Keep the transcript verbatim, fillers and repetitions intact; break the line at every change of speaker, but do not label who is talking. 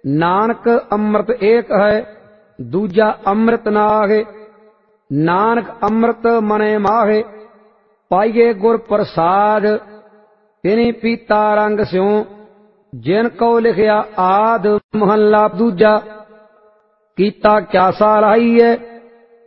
नानक अमृत एक है दूजा अमृत नाहे। नानक अमृत मने माहे पाइए गुर प्रसाद तिनी पीता रंग स्यों जिन को लिखिया आद। महला दूजा कीता क्या सालाही है